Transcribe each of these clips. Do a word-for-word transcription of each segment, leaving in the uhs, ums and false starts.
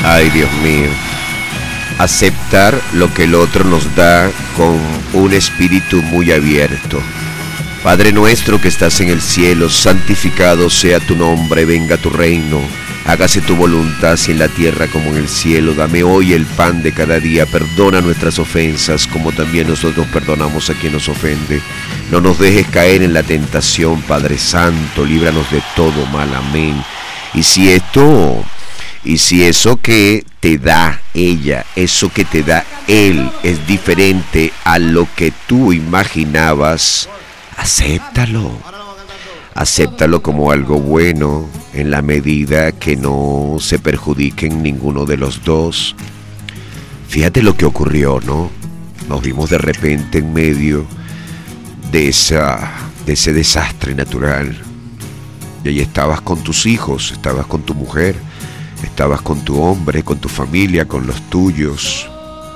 Ay, Dios mío. Aceptar lo que el otro nos da con un espíritu muy abierto. Padre nuestro que estás en el cielo, santificado sea tu nombre, venga tu reino. Hágase tu voluntad, así en la tierra como en el cielo. Dame hoy el pan de cada día. Perdona nuestras ofensas, como también nosotros perdonamos a quien nos ofende. No nos dejes caer en la tentación, Padre Santo. Líbranos de todo mal. Amén. Y si esto, y si eso que te da ella, eso que te da él, es diferente a lo que tú imaginabas, acéptalo. Acéptalo como algo bueno, en la medida que no se perjudiquen ninguno de los dos. Fíjate lo que ocurrió, ¿no? Nos vimos de repente en medio de, esa, de ese desastre natural. Y ahí estabas con tus hijos, estabas con tu mujer, estabas con tu hombre, con tu familia, con los tuyos.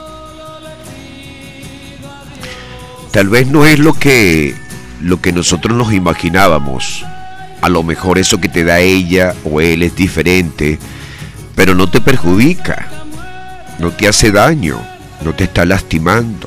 Tal vez no es lo que... lo que nosotros nos imaginábamos. A lo mejor eso que te da ella o él es diferente, pero no te perjudica, no te hace daño, no te está lastimando.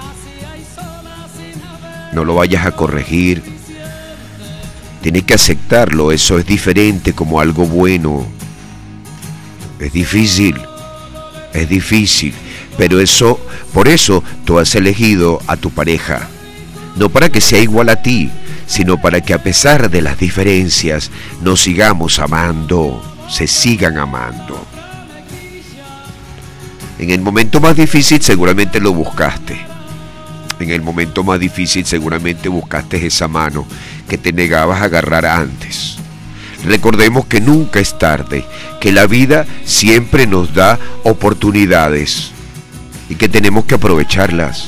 No lo vayas a corregir. Tienes que aceptarlo. Eso es diferente como algo bueno. Es difícil, es difícil, pero eso, por eso tú has elegido a tu pareja. No para que sea igual a ti, sino para que a pesar de las diferencias nos sigamos amando, se sigan amando. En el momento más difícil seguramente lo buscaste. En el momento más difícil seguramente buscaste esa mano que te negabas a agarrar antes. Recordemos que nunca es tarde, que la vida siempre nos da oportunidades y que tenemos que aprovecharlas.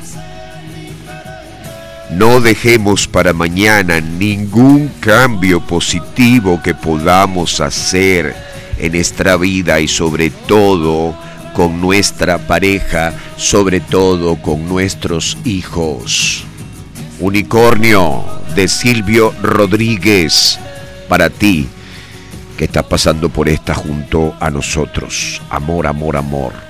No dejemos para mañana ningún cambio positivo que podamos hacer en nuestra vida y sobre todo con nuestra pareja, sobre todo con nuestros hijos. Unicornio de Silvio Rodríguez, para ti que estás pasando por esta junto a nosotros. Amor, amor, amor.